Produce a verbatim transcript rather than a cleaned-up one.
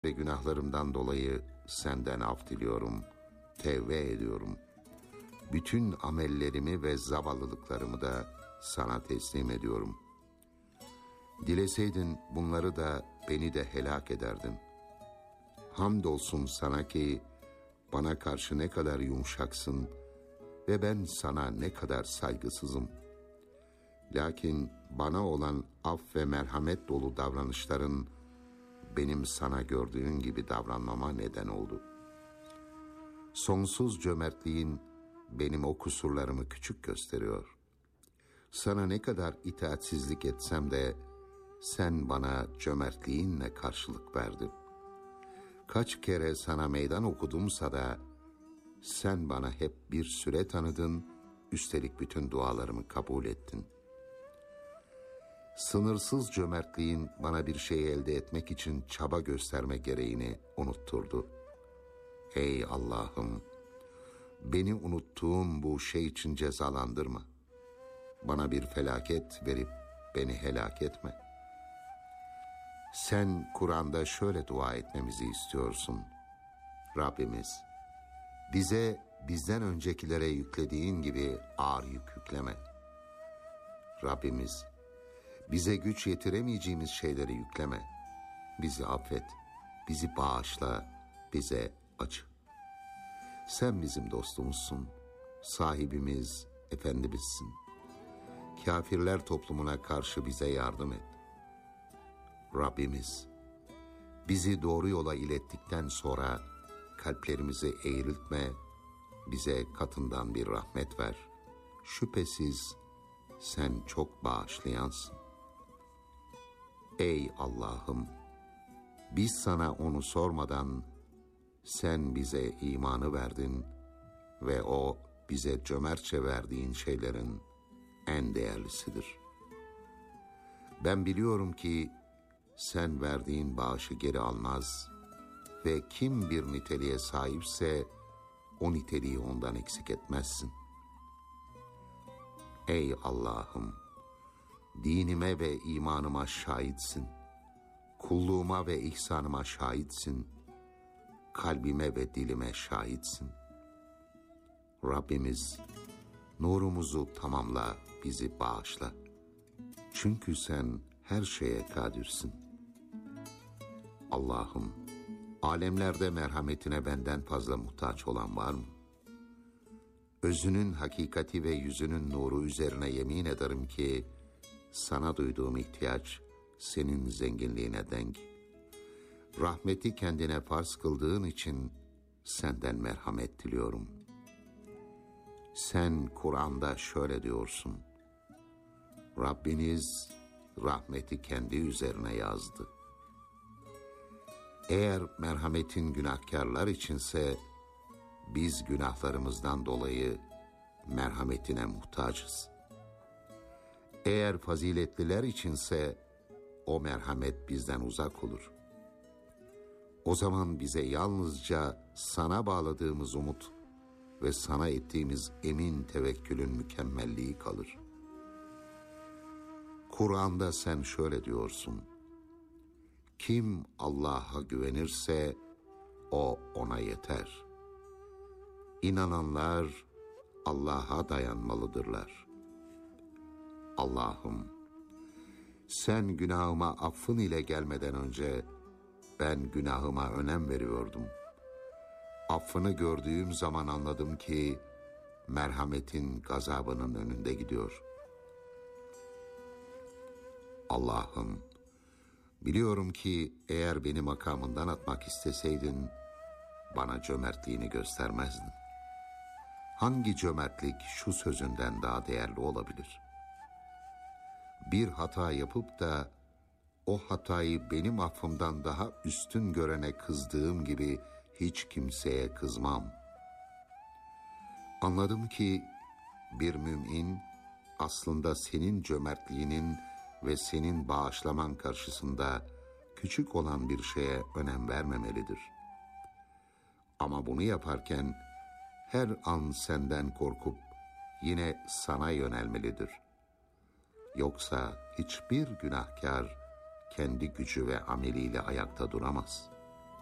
ve günahlarımdan dolayı senden af diliyorum, tevbe ediyorum. Bütün amellerimi ve zavallılıklarımı da sana teslim ediyorum. Dileseydin bunları da beni de helak ederdin. Hamdolsun sana ki bana karşı ne kadar yumuşaksın ve ben sana ne kadar saygısızım. Lakin bana olan af ve merhamet dolu davranışların benim sana gördüğün gibi davranmama neden oldu. Sonsuz cömertliğin benim o kusurlarımı küçük gösteriyor. Sana ne kadar itaatsizlik etsem de sen bana cömertliğinle karşılık verdin. Kaç kere sana meydan okudumsa da sen bana hep bir süre tanıdın, üstelik bütün dualarımı kabul ettin. Sınırsız cömertliğin bana bir şey elde etmek için çaba gösterme gereğini unutturdu. Ey Allah'ım, beni unuttuğum bu şey için cezalandırma. Bana bir felaket verip beni helak etme. Sen Kur'an'da şöyle dua etmemizi istiyorsun. Rabbimiz, bize bizden öncekilere yüklediğin gibi ağır yük yükleme. Rabbimiz, bize güç yetiremeyeceğimiz şeyleri yükleme. Bizi affet, bizi bağışla, bize acı. Sen bizim dostumuzsun, sahibimiz, efendimizsin. Kafirler toplumuna karşı bize yardım et. Rabbimiz, bizi doğru yola ilettikten sonra kalplerimizi eğriltme, bize katından bir rahmet ver. Şüphesiz sen çok bağışlayansın. Ey Allah'ım, biz sana onu sormadan sen bize imanı verdin ve o bize cömertçe verdiğin şeylerin en değerlisidir. Ben biliyorum ki sen verdiğin bağışı geri almaz ve kim bir niteliğe sahipse o niteliği ondan eksik etmezsin. Ey Allah'ım, dinime ve imanıma şahitsin, kulluğuma ve ihsanıma şahitsin, kalbime ve dilime şahitsin. Rabbimiz, nurumuzu tamamla, bizi bağışla. Çünkü sen her şeye kadirsin. Allah'ım, alemlerde merhametine benden fazla muhtaç olan var mı? Özünün hakikati ve yüzünün nuru üzerine yemin ederim ki sana duyduğum ihtiyaç senin zenginliğine denk. Rahmeti kendine farz kıldığın için senden merhamet diliyorum. Sen Kur'an'da şöyle diyorsun. Rabbiniz rahmeti kendi üzerine yazdı. Eğer merhametin günahkarlar içinse biz günahlarımızdan dolayı merhametine muhtacız. Eğer faziletliler içinse o merhamet bizden uzak olur. O zaman bize yalnızca sana bağladığımız umut ve sana ettiğimiz emin tevekkülün mükemmelliği kalır. Kur'an'da sen şöyle diyorsun. Kim Allah'a güvenirse o ona yeter. İnananlar Allah'a dayanmalıdırlar. Allah'ım, sen günahıma affın ile gelmeden önce ben günahıma önem veriyordum. Affını gördüğüm zaman anladım ki merhametin gazabının önünde gidiyor. Allah'ım, biliyorum ki eğer beni makamından atmak isteseydin bana cömertliğini göstermezdin. Hangi cömertlik şu sözünden daha değerli olabilir? Bir hata yapıp da o hatayı benim affımdan daha üstün görene kızdığım gibi hiç kimseye kızmam. Anladım ki bir mümin aslında senin cömertliğinin ve senin bağışlaman karşısında küçük olan bir şeye önem vermemelidir. Ama bunu yaparken her an senden korkup yine sana yönelmelidir. Yoksa hiçbir günahkar kendi gücü ve ameliyle ayakta duramaz.